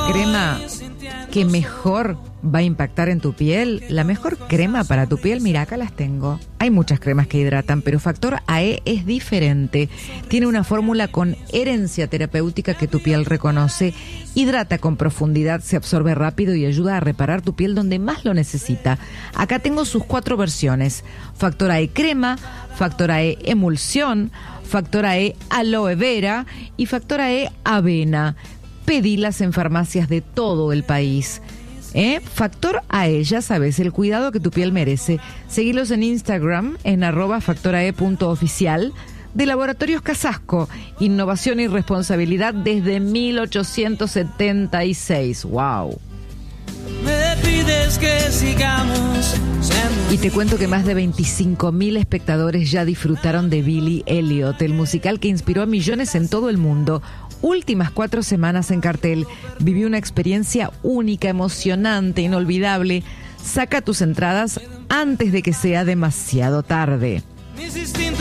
la crema que mejor va a impactar en tu piel? La mejor crema para tu piel, mira, acá las tengo. Hay muchas cremas que hidratan, pero Factor AE es diferente. Tiene una fórmula con herencia terapéutica que tu piel reconoce. Hidrata con profundidad, se absorbe rápido y ayuda a reparar tu piel donde más lo necesita. Acá tengo sus 4 versiones. Factor AE crema, Factor AE emulsión, Factor AE aloe vera y Factor AE avena. Pedilas en farmacias de todo el país. Factor AE, ya sabes, el cuidado que tu piel merece. Seguilos en Instagram en @factorae.oficial. De Laboratorios Casasco, innovación y responsabilidad desde 1876. ¡Wow! Me pides que sigamos siendo... Y te cuento que más de 25.000 espectadores ya disfrutaron de Billy Elliot, el musical que inspiró a millones en todo el mundo. Últimas 4 semanas en cartel. Viví una experiencia única, emocionante, inolvidable. Saca tus entradas antes de que sea demasiado tarde. Me hiciste